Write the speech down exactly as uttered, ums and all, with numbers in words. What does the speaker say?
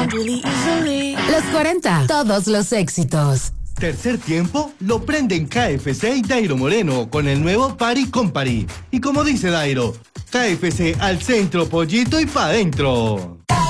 Los cuarenta, todos los éxitos. Tercer tiempo lo prenden K F C y Dairo Moreno con el nuevo Party con Party. Y como dice Dairo, K F C al centro, pollito y pa' dentro.